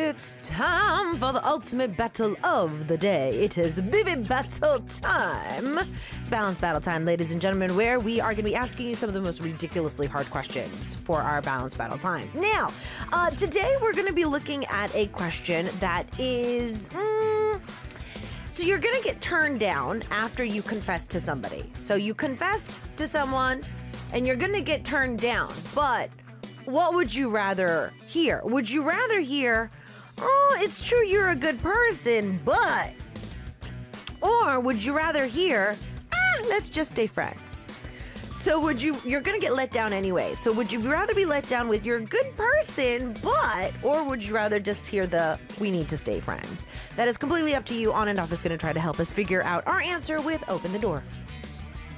It's time for the ultimate battle of the day. It is Bibi Battle time. It's Balance Battle time, ladies and gentlemen, where we are going to be asking you some of the most ridiculously hard questions for our Balance Battle time. Now, today we're going to be looking at a question that is... So you're going to get turned down after you confess to somebody. So you confessed to someone and you're going to get turned down. But what would you rather hear? Would you rather hear, oh, it's true you're a good person, but... Or would you rather hear, let's just stay friends? So you're going to get let down anyway. So would you rather be let down with you're a good person, but, or would you rather just hear the we need to stay friends? That is completely up to you. On and Off is going to try to help us figure out our answer with Open the Door.